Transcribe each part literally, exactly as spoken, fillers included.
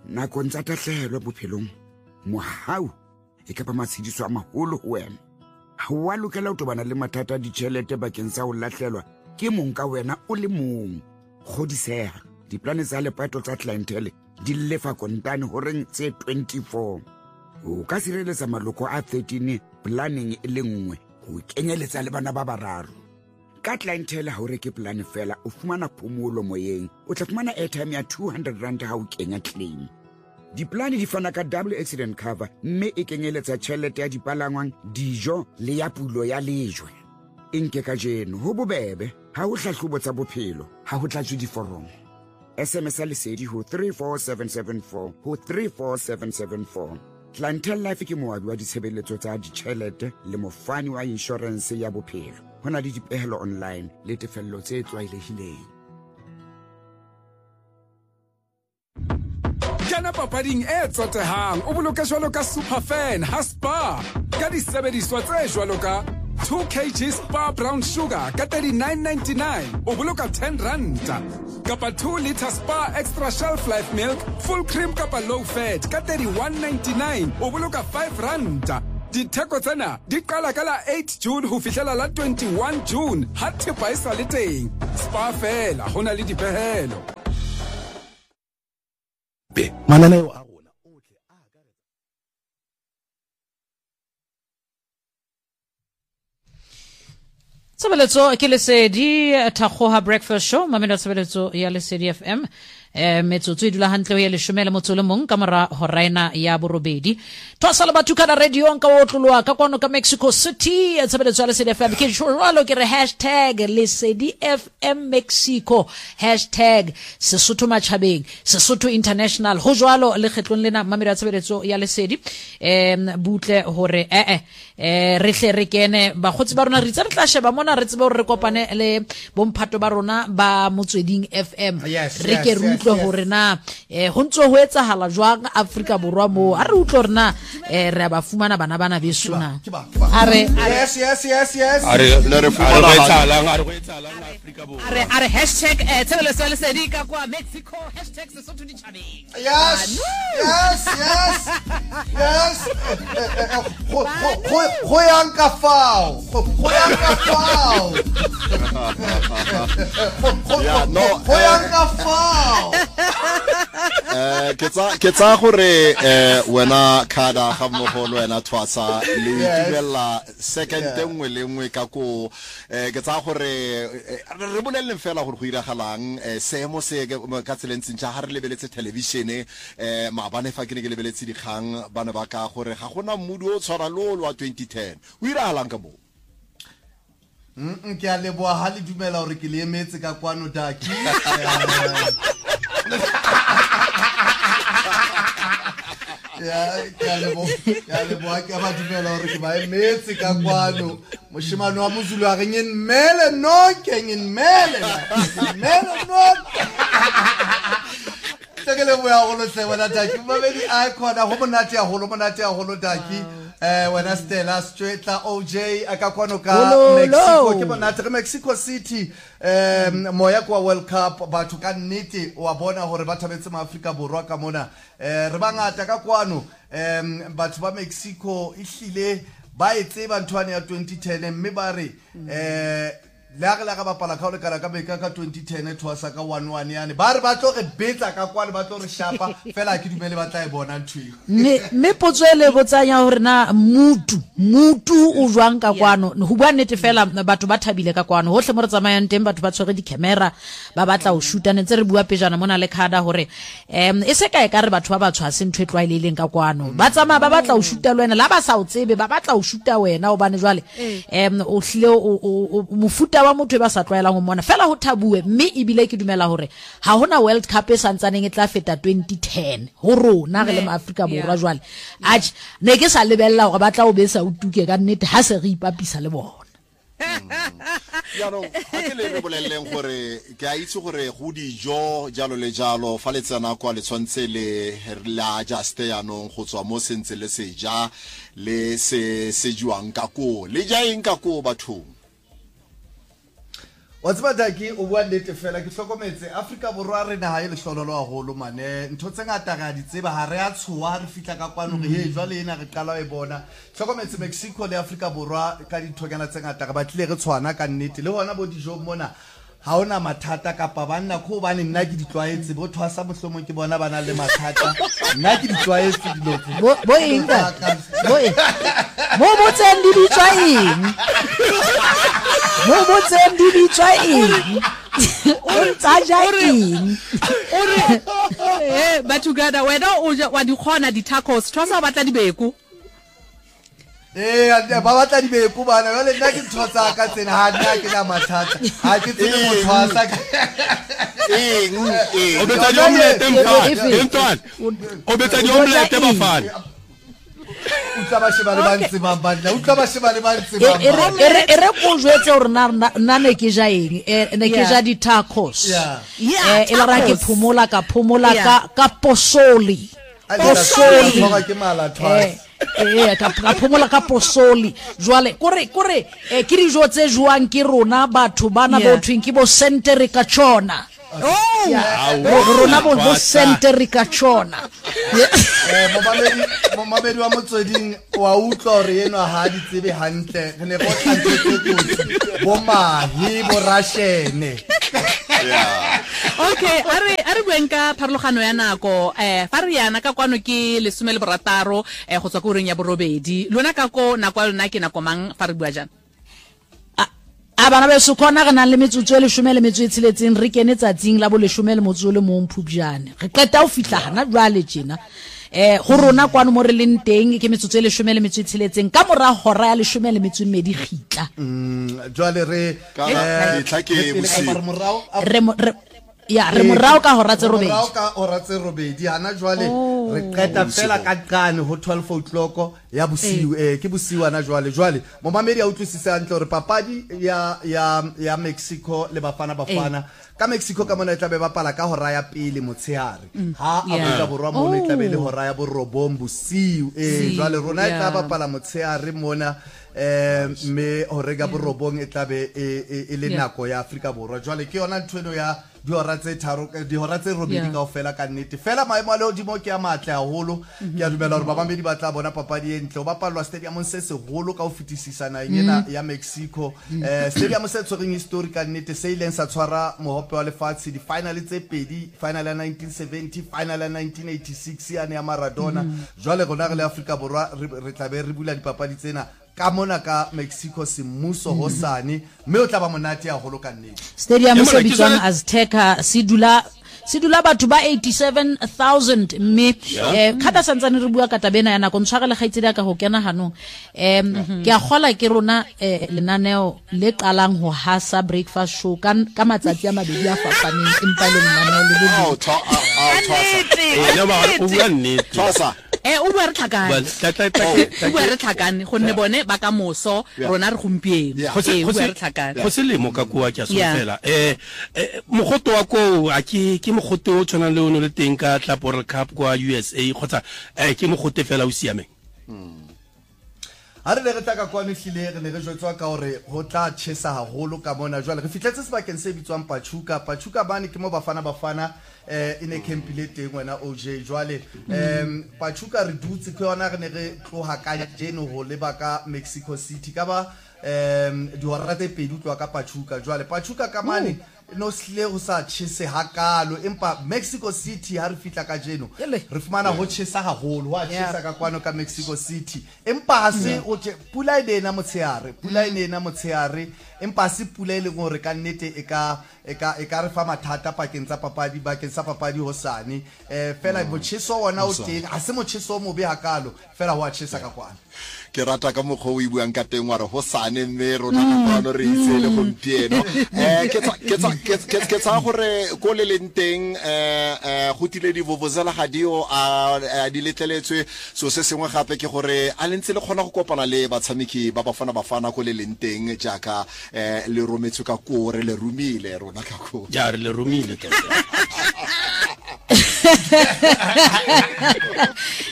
nakong tsa tahlehelo bophelong mohau e ka ba matshidiso a maholo ho wena ha wa lokela ho tobana le mathata a ditjhelete bakeng sa ho lahlelwa ke mong ka wena o le mong kgodiseha diplane tsa lepato tsa clientele di lefa kontane horeng tse twenty-four o ka sireletsa maloko a thirteen planning e le nngwe ho kenyeletsa le bana ba bararo ka clientele ha o reke plan fela o fumana phomolo moyeng o tla fumana airtime ya two hundred rand ha o kenya claim diplane di fana ka double accident cover mme e kenyeletsa tjhelete ya dipalangwang dijo le ya pulo ya lejwe inke ka jeno ho bobebe ha o hlahlobo tsa bophelo ha ho tlatswe diforomo S M S lesedi ho three four seven seven four ho three four seven seven four Clientele Life ke moabi wa ditshebeletso tsa ditjhelete le mofani wa insurance ya bophelo hona le dipehelo online le tefello tse tlwaelehileng Kana papading e tsotehang o boloka jwalo ka Superfan ha Spar ka disebediswa tse jwalo ka two kilograms Spar brown sugar ka thirty-nine ninety-nine o boloka ten rand kapa two litre Spar extra shelf life milk full cream kapa low fat ka thirty-one ninety-nine o boloka five rand ditheko tsena di qala ka la eight June ho fihlela la twenty-one June ha thepa e sa le teng Spar fela hona le dipehelo be mananeo a rona otle a ka re Tsebeletso ke lesedi Thakgoha breakfast show mamela tsebeletso ya lesedi F M eh metsotso e dula hantle ya leshome le motso le mong ka mora horaina ya borobedi twasala batho kana radio nka o tlolwa ka kwano ka Mexico City tsebeletso ya lesedi F M ke jwalo ke re hashtag lesedi F M Mexico hashtag Sesotho Machabeng Sesotho International ho jwalo le kgetlong lena mamela tsebeletso ya lesedi em butle hore eh eh eh re hle re kene ba khotsi ba rona re tsa re tla sheba mona re tsebe re kopane le bomphato ba rona ba motsweding F M re ke re utlwe hore na eh ho ntso ho etsahala jwang Afrika Borwa mo a re utlwe hore na eh re ba fumana bana bana besona are yes yes yes yes are le re fumana etsahalang are go etsahalang Afrika Borwa are are hashtag eh tsebeletso le sedi ka kwa Mexico hashtag Sesotho Dichabeng yes yes yes yes go yang ka fao go yang ka fao yeah no go yang ka fao eh ke tsa ke tsa gore eh wena khada ga mogolo wena twasa le dibella second engwe le engwe ka ko eh ke tsa gore re boleleng fela gore go iragalang eh seemo se ka tselentse ntja ha re lebeletse television eh maabane fa ke ne ke lebeletse dikgang bana ba ka gore ga gona mmudi o tshwara lo wa twenty ten o iragalang ka mo mm ke a leboa ha le dumela hore ke le emetse ka kwano daki ya ke a leboa ya leboa ke ba dumela hore ke ba emetse ka kwano moshimane wa mozulu a reng mele no ke mele mele no tekele bo ya go lo se wena daki mabedi a khona go monate ya go lo monate ya go lo daki eh wena Stella Stretla O J akakwano ka Mexico ke monate re Mexico City um moya kwa World Cup batho ka nnete wa bona hore ba thabetse ma Afrika Borwa ka mona eh re bangata ka kwano um batho ba Mexico ihlile ba etse ba ntwana ya twenty ten mme ba re eh la ga la ga bapala ka le kala ka beka ka twenty ten twasa ka one one yane ba re ba tlo re betsa ka kwale ba tlo re shapa fela ke dumele ba tla e bona ntwi me me potswele botsanya hore na mutu mutu o jwang ka kwano ho bua nnete fela batho ba thabile ka kwano hohle mo re tsamayang teng batho ba tshwere di camera ba batla o shoota ntse re bua pejana mona le khada hore em e se kae ka re batho ba ba tshwa se ntwe tlwaileleng ka kwano ba tsamaya ba batla o shoota le wena la ba sa o tsebe ba batla o shoota wena o bane jwale em o hlile o mofuta wa motho ba sa tlwaela go mona fela ho thabue mme ibile ke dumela hore ha hona World Cup e santsaneng e tla feta twenty ten ho rona re le ma Afrika Borwa jwale a ne ke sa lebella go batla o be sa utuke ka nnete ha se re ipapisa le bona ya no a ke le re boleleng gore ke a itse gore go dijo jalo le jalo fa le tsena kwa le tshwantse le la just ya no go tswa mo sentse le seja le se sejuang ka ko le ja eng ka ko batho wa tseba Taki o bua nnete fela ke hlokometse Afrika Borwa re naha e lehlololo haholo mane ntho tse ngata ga di tseba ha re a tshoa re fitla ka kwano re he jwale ena re qala e bona hlokometse Mexico le Afrika Borwa ka dithokana tse ngata ga batlile re tshwana ka nnete le hona bo dijo mona ha ona mathata kapa banna go bane nna ke ditlwaetse bo thwasa mohlomong ke bona bana le mathata nna ke ditlwaetse dilotse bo bo inga bo mo bo tseng di bitswa eng mo bo tseng di bitswa eng o ntsa ja eng o re eh batho gada wena o wa di khona di tacos thosa batla di beku eh ba batla di beku bana jale nna ke thotsa ka tsena ha nna ke na mathata ha ke tsene mo thwasa eng eng o betsa di omelette mfana entwana o betsa di omelette bafana utla ba sheba le bantsi ba bana utla ba sheba le bantsi ba ere ere go jwetse hore na na ne ke ja eng ne ke ja di tacos eh e ra ke phumola ka phumola ka ka posoli posoli ga ke mala thwasa eh ka ka phumola ka posoli jwale kore kore e ke di jotse jwang ke rona batho bana bo twing ke bo centre ka chona oh rona bo bo centre ka chona eh momamedi momamedi wa motsweding wa utlwa re eno ha di tsebe hantle re ne go tlantse kotsi bo mahi bo rashene okay are are buenka pharologano ya nako eh fa re yana ka kwano ke lesome le borataro eh go tswa go reng ya borobedi lona ka ko nako lona ke nako mang fa re bua jana a bana be sukona ga nang le metsotso le shome le metso e tshiletseng re kene tsatsing la bo le shome le motso le mo Phupjane re qeta o fitla hana jwale tjena eh go rona kwano mo re leng teng ke metsotso le shome le metso e tshiletseng ka mora hora ya le shome le metso e medi gitla mm jwale re eh tlhake bosiu re ya re morao ka hora tse robedi morao ka hora tse robedi hana jwale re qeta fela ka qane ho twelve o'clock ya bosiu eh ke bosiu ana jwale jwale momamedi a utlwisisa hantle hore papadi ya ya ya Mexico le bafana bafana ka Mexico ka mona e tla be bapala ka hora ya pele motshehare ha Afrika Borwa mona e tla be le hora ya borobong bosiu eh jwale rona e tla bapala motshehare mona eh me hore ga borobong e tla be e le nako ya Afrika Borwa jwale ke yona ntweno ya di hora tse tharo di hora tse robedi ka ofela ka nnete fela maemo a le hodimo ke a matle haholo ke a dumela hore babamedi ba tla bona papadi e ntle o bapalwa stadium se segolo ka o fetisisana ena ya Mexico eh stadium se tshwereng history ka nnete se ileng sa tshwara mohope wa lefatshe di final tse pedi final ya nineteen seventy final ya nineteen eighty-six ya ne ya Maradona jwale rona re le Afrika Borwa re tla be re bula dipapadi tsena ka mona ka Mexico semmuso hosane mme o tla ba monate ya holo ka nnete stadium se bitswang Azteca sidula sidula batho ba eighty-seven thousand mme eh khata santsane re bua ka tabena ya nako ntshware le gaitsedi ka go kena hanong em ke a gola ke rona lenaneo le qalang ho hasa breakfast show ka ka matsatsi a mabedi a fapaneng empa le lenaneo le le oh twa e le ba o bua nnete twa eh o bua re tlhakane o bua re tlhakane gonne bone ba ka moso rona re gompieno eh o bua re tlhakane go se lemo ka kwa ke a solfela eh mogoto wa ko a ke ke mogoto o tshwana le ono le teng ka Tlapore Cup kwa U S A khotsa eh ke mogote fela o siameng ha re le re tla ka kwa mehlile re ne re jwetswa ka hore ho tla tshesa haholo ka mona jwale re fitletse sebakeng se bitswang Pachuca Pachuca bane ke mo bafana bafana eh ine camp le teng wena O J jwale em Pachuca re dutse ke yona re ne re tloha ka jeno ho leba ka Mexico City ka ba em di hora tse pedi utlwa ka Pachuca jwale Pachuca ka mane no sile go sa tshese hakalo empa Mexico City ha re fitla ka jeno re fumana ho tshesa haholo wa tshesa ka kwano ka Mexico City empa ha se o pula ile na motshehare pula ile na motshehare empa se pula ile gore ka nnete e ka e ka e ka re fa mathata pakeng tsa papadi bakeng sa papadi hosane eh fela motsheso wona o teng ha se motsheso mo be hakalo fela ho a tshesa ka kwana ke rata ka mokgwa o ibuang ka teng wa re hosane mme rona ka kwano re isele gompieno eh ke ke ke tsa gore go le leng teng eh go tile di vovozela ga dio a di letleletswe so se sengwe gape ke gore a lentse le khona go kopana le batshameki ba bafana bafana go le leng teng jaaka eh le rometswe ka kore le rumile rona ka go ja re le rumile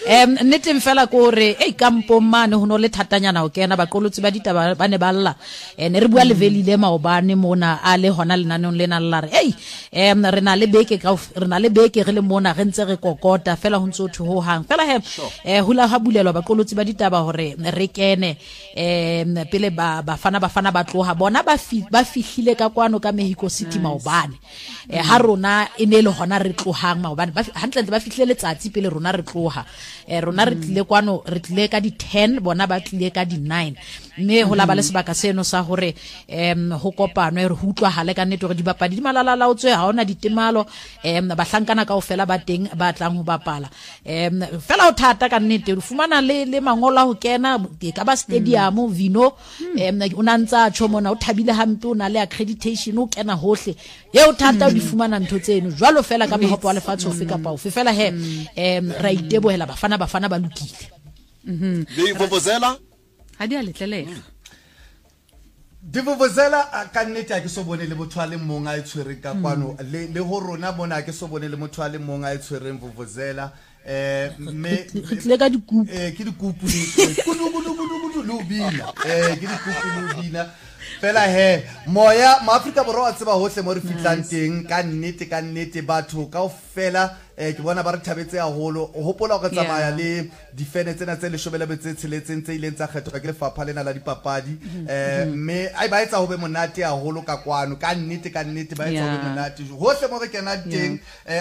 em nneteng fela ko re ei kampo mane ho no le thatanyana ho kena baqolotsi ba ditaba ba ne ba lla ne re bua le velile maobane mona a le hona le nanong lena lla re ei em re na le beke ka re na le beke re le mona re ntse re kokota fela ho ntse ho hang fela he eh hula ha bulelwa baqolotsi ba ditaba hore re kene em pele ba bafana bafana ba tloha bona ba ba fihlile ka kwano ka Mexico City maobane eh ha rona e ne le hona re tlohang maobane ba hantle ba fihlele letsatsi pele rona re tloha eh rona re tlile kwano re tlile ka di ten bona ba tlile ka di nine mme ho la ba le sebaka seno sa hore em ho kopano re hutlwa hale ka nnete hore di bapadi di malala la utswe ha ona ditemalo em ba hlankana kaofela ba teng ba tlang ho bapala em fela o thata ka nnete re fumana le le mangola ho kena ka ba stadium vino em una ntsa tsho mona o thabile hampe o na le accreditation o kena hohle ye o thata o di fumana ntho tseno jwalo fela ka mohopo wa lefatshe o fe kapa o fe fela he em ra itebohela bafana bafana ba lokile mhm le vuvuzela ha di a letlelela di vuvuzela ka nnete a ke so bone le motho a le mong a itshwere ka kwano le le ho rona bona ke so bone le motho a le mong a itshwereng vuvuzela eh me re tle ka dikupu eh ke dikupu le kudu kudu kudu kudu lo bina eh ke dikupu lo bina fela he moya maAfrika borwa a tseba hohle mo re fitlang teng ka nnete ka nnete batho kaofela eh ke bona ba re thabetse haholo o hopola go tsamaya le difene tsena tse le shobela betse tsheletseng tse ileng tsa kgethwa ke lefapha lena la dipapadi eh me ai ba etsa ho be monate haholo ka kwano ka nnete ka nnete ba etsa ho be monate hohle mo re kena teng